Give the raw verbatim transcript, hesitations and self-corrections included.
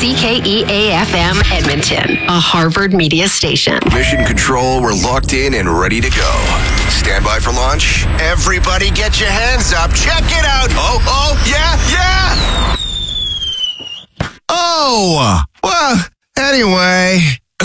C K E A F M Edmonton, a Harvard media station. Mission Control, we're locked in and ready to go. Stand by for launch. Everybody get your hands up. Check it out. Oh, oh, yeah, yeah. Oh, well, anyway.